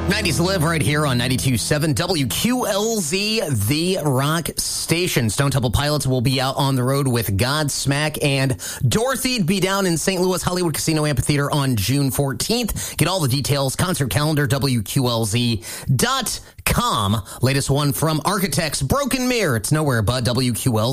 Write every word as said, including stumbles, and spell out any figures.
nineties Live right here on ninety-two point seven W Q L Z, the rock station. Stone Temple Pilots will be out on the road with Godsmack, and Dorothy be down in Saint Louis Hollywood Casino Amphitheater on June fourteenth. Get all the details, concert calendar, W Q L Z dot com. Latest one from Architects, Broken Mirror. It's nowhere but W Q L Z.